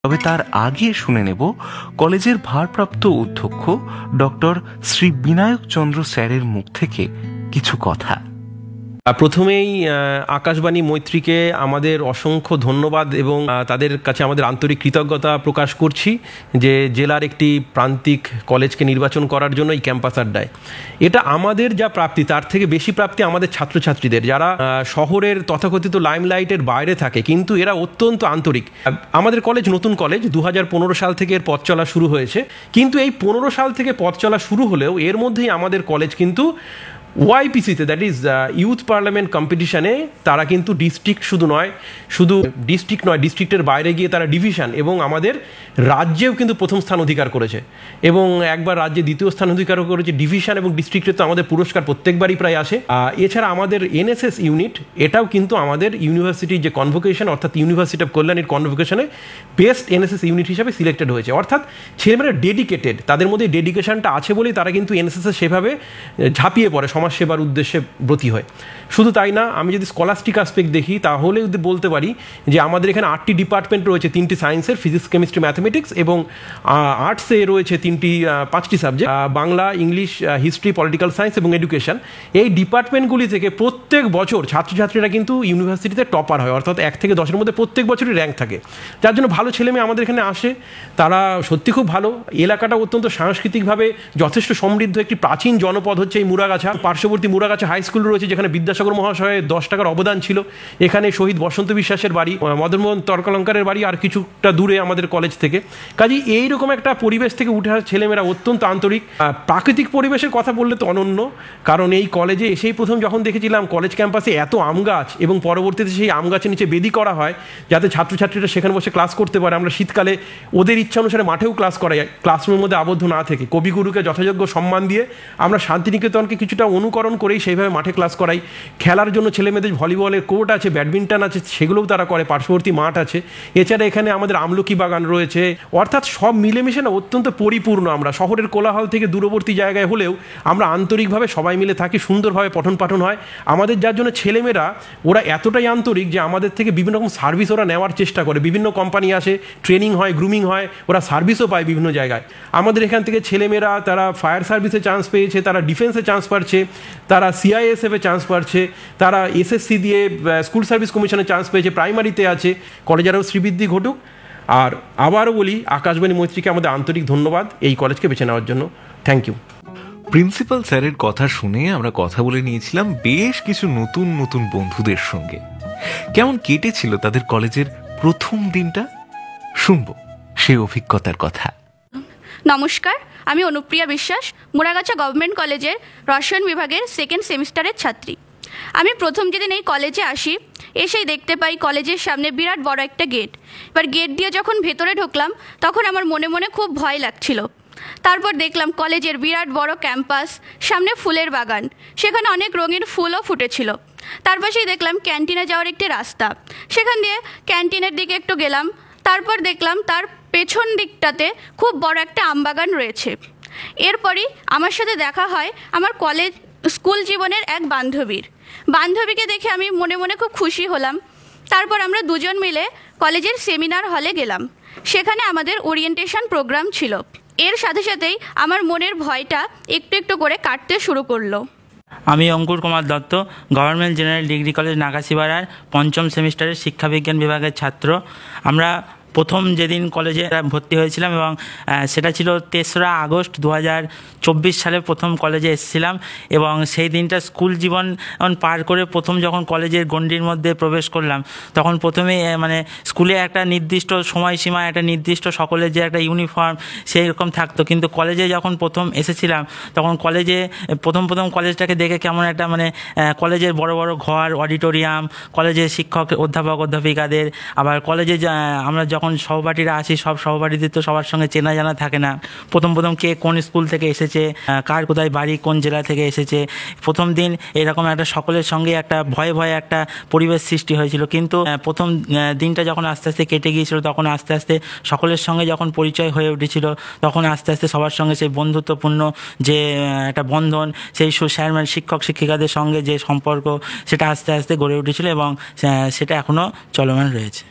তবে তার আগে শুনে নেব কলেজের ভারপ্রাপ্ত অধ্যক্ষ ডক্টর শ্রী বিনায়ক চন্দ্র স্যারের মুখ থেকে কিছু কথা। প্রথমেই আকাশবাণী মৈত্রীকে আমাদের অসংখ্য ধন্যবাদ এবং তাদের কাছে আমাদের আন্তরিক কৃতজ্ঞতা প্রকাশ করছি যে জেলার একটি প্রান্তিক কলেজকে নির্বাচন করার জন্য এই ক্যাম্পাস আড্ডায়। এটা আমাদের যা প্রাপ্তি তার থেকে বেশি প্রাপ্তি আমাদের ছাত্রছাত্রীদের, যারা শহরের তথাকথিত লাইমলাইটের বাইরে থাকে, কিন্তু এরা অত্যন্ত আন্তরিক। আমাদের কলেজ নতুন কলেজ, 2015 সাল থেকে এর পথ চলা শুরু হয়েছে, কিন্তু এই 15 সাল থেকে পথ চলা শুরু হলেও এর মধ্যেই আমাদের কলেজ কিন্তু ওয়াইপিসিতে, দ্যাট ইজ ইউথ পার্লামেন্ট কম্পিটিশনে তারা কিন্তু শুধু ডিস্ট্রিক্ট নয়, ডিস্ট্রিক্টের বাইরে গিয়ে তারা ডিভিশন এবং আমাদের রাজ্যেও কিন্তু প্রথম স্থান অধিকার করেছে এবং একবার রাজ্যে দ্বিতীয় স্থান অধিকার করেছে। ডিভিশন এবং ডিস্ট্রিক্টে তো আমাদের পুরস্কার প্রত্যেকবারই প্রায় আসে। এছাড়া আমাদের এনএসএস ইউনিট, এটাও কিন্তু আমাদের ইউনিভার্সিটির যে কনভোকেশন, অর্থাৎ university of কল্যাণীর কনভোকেশনে best NSS unit হিসাবে সিলেক্টেড হয়েছে। অর্থাৎ ছেলেমেয়েরা ডেডিকেটেড, তাদের মধ্যে ডেডিকেশনটা আছে বলেই তারা কিন্তু এনএসএসে সেভাবে ঝাঁপিয়ে পড়ে, সমাজ সেবার উদ্দেশ্যে ব্রতী হয়। শুধু তাই না, আমি যদি স্কলাস্টিক আসপেক্ট দেখি তাহলে বলতে পারি যে আমাদের এখানে 8টি ডিপার্টমেন্ট রয়েছে, 3টি সায়েন্সের, ফিজিক্স, কেমিস্ট্রি, ম্যাথমেটিক্স, এবং আর্টসে রয়েছে 5টি subject, Bangla, English, history, political science এবং এডুকেশন। এই ডিপার্টমেন্টগুলি থেকে প্রত্যেক বছর ছাত্রছাত্রীরা কিন্তু ইউনিভার্সিটিতে টপার হয়, অর্থাৎ 1 থেকে 10-এর মধ্যে প্রত্যেক বছরই র্যাঙ্ক থাকে, যার জন্য ভালো ছেলেমেয়ে আমাদের এখানে আসে। তারা সত্যি খুব ভালো। এলাকাটা অত্যন্ত সাংস্কৃতিকভাবে যথেষ্ট সমৃদ্ধ। একটি প্রাচীন জনপদ হচ্ছে এই মুরাগাছা। পার্শ্ববর্তী মুরাগাছা হাই স্কুল রয়েছে, যেখানে বিদ্যাসাগর মহাশয়ের 10 টাকার অবদান ছিল। এখানে শহীদ বসন্ত বিশ্বাসের বাড়ি, মদনমোহন তর্কালঙ্কারের বাড়ি আর কিছুটা দূরে আমাদের কলেজ থেকে। কাজেই এইরকম একটা পরিবেশ থেকে উঠে আসা ছেলেমেয়েরা অত্যন্ত আন্তরিক। প্রাকৃতিক পরিবেশের কথা বললে তো অনন্য, কারণ এই কলেজে এসেই প্রথম যখন দেখেছিলাম কলেজ ক্যাম্পাসে এত আম গাছ এবং পরবর্তীতে সেই আম গাছের নিচে বেদি করা হয় যাতে ছাত্রছাত্রীরা সেখানে বসে ক্লাস করতে পারে। আমরা শীতকালে ওদের ইচ্ছা অনুসারে মাঠেও ক্লাস করাই, ক্লাসরুমের মধ্যে আবদ্ধ না থেকে। কবিগুরুকে যথাযোগ্য সম্মান দিয়ে আমরা শান্তিনিকেতনকে কিছুটা অনুকরণ করেই সেইভাবে মাঠে ক্লাস করাই। খেলার জন্য ছেলেমেয়েদের ভলিবলের কোর্ট আছে, ব্যাডমিন্টন আছে, সেগুলোও তারা করে, পার্শ্ববর্তী মাঠ আছে। এছাড়া এখানে আমাদের আমলকি বাগান রয়েছে। অর্থাৎ সব মিলেমিশে না অত্যন্ত পরিপূর্ণ। আমরা শহরের কোলাহল থেকে দূরবর্তী জায়গায় হলেও আমরা আন্তরিকভাবে সবাই মিলে থাকি, সুন্দরভাবে পঠন পাঠন হয় আমাদের, যার জন্য ছেলেমেয়েরা ওরা এতটাই আন্তরিক যে আমাদের থেকে বিভিন্ন রকম সার্ভিস ওরা নেওয়ার চেষ্টা করে। বিভিন্ন কোম্পানি আসে, ট্রেনিং হয়, গ্রুমিং হয়, ওরা সার্ভিসও পায় বিভিন্ন জায়গায়। আমাদের এখান থেকে ছেলেমেয়েরা তারা ফায়ার সার্ভিসে চান্স পেয়েছে, তারা ডিফেন্সে চান্স পাচ্ছে, তারা সিআইএসএফে চান্স পাচ্ছে, তারা এসএসসি দিয়ে স্কুল সার্ভিস কমিশনে চান্স পেয়েছে, প্রাইমারিতে আছে। কলেজের আরও শ্রীবৃদ্ধি ঘটুক। আর আবারও বলি, আকাশবাণী মৈত্রীকে আমাদের আন্তরিক ধন্যবাদ এই কলেজকে বেছে নেওয়ার জন্য। Thank you. প্রিন্সিপাল স্যারের কথা শুনে আমরা কথা বলে নিয়েছিলাম বেশ কিছু নতুন নতুন বন্ধুদের সঙ্গে। কেমন কেটেছিল তাদের কলেজের প্রথম দিনটা, শুনবো সেই অভিজ্ঞতার কথা। নমস্কার, আমি অনুপ্রিয়া বিশ্বাস, মুরাগাছা গভর্নমেন্ট কলেজের রসায়ন বিভাগের 2nd সেমিস্টারের ছাত্রী। আমি প্রথম যেদিন এই কলেজে আসি, এসেই দেখতে পাই কলেজের সামনে বিরাট বড় একটা গেট। এবার গেট দিয়ে যখন ভেতরে ঢুকলাম তখন আমার মনে মনে খুব ভয় লাগছিল। তারপর দেখলাম কলেজের বিরাট বড় ক্যাম্পাস, সামনে ফুলের বাগান, সেখানে অনেক রঙিন ফুলও ফুটেছিল। তার পাশেই দেখলাম ক্যান্টিনে যাওয়ার একটি রাস্তা, সেখান দিয়ে ক্যান্টিনের দিকে একটু গেলাম। তারপর দেখলাম তার পেছন দিকটাতে খুব বড় একটা আমবাগান রয়েছে। এরপরই আমার সাথে দেখা হয় আমার স্কুল জীবনের এক বান্ধবীকে দেখে আমি মনে মনে খুব খুশি হলাম। তারপর আমরা দুজন মিলে কলেজের সেমিনার হলে গেলাম। সেখানে আমাদের ওরিয়েন্টেশন প্রোগ্রাম ছিল। এর সাথে সাথেই আমার মনের ভয়টা একটু একটু করে কাটতে শুরু করলো। আমি অঙ্কুর Kumar Dutta, government general degree college নাগাছিপাড়ার 5ম সেমিস্টারের শিক্ষাবিজ্ঞান বিভাগের ছাত্র। আমরা প্রথম যেদিন কলেজে ভর্তি হয়েছিলাম এবং সেটা ছিল 3রা আগস্ট 2024 সালে প্রথম কলেজে এসেছিলাম এবং সেই দিনটা স্কুল জীবন পার করে প্রথম যখন কলেজের গণ্ডির মধ্যে প্রবেশ করলাম তখন প্রথমে স্কুলে একটা নির্দিষ্ট সময়সীমা, একটা নির্দিষ্ট সকলের যে একটা ইউনিফর্ম সেই রকম থাকতো, কিন্তু কলেজে যখন প্রথম এসেছিলাম তখন কলেজে প্রথম কলেজটাকে দেখে কেমন একটা কলেজের বড় বড় ঘর, অডিটোরিয়াম, কলেজের শিক্ষক অধ্যাপক অধ্যাপিকাদের, আবার কলেজে আমরা যখন সহপাঠীরা আসি সব সহপাঠীদের তো সবার সঙ্গে চেনা জানা থাকে না। প্রথম কে কোন স্কুল থেকে এসেছে, কার কোথায় বাড়ি, কোন জেলা থেকে এসেছে। প্রথম দিন এরকম একটা সকলের সঙ্গে একটা ভয়ে একটা পরিবেশ সৃষ্টি হয়েছিল, কিন্তু প্রথম দিনটা যখন আস্তে আস্তে কেটে গিয়েছিল তখন আস্তে আস্তে সকলের সঙ্গে যখন পরিচয় হয়ে উঠেছিল তখন আস্তে আস্তে সবার সঙ্গে সেই বন্ধুত্বপূর্ণ যে একটা বন্ধন, সেই স্যার শিক্ষক শিক্ষিকাদের সঙ্গে যে সম্পর্ক সেটা আস্তে আস্তে গড়ে উঠেছিল এবং সেটা এখনও চলমান রয়েছে।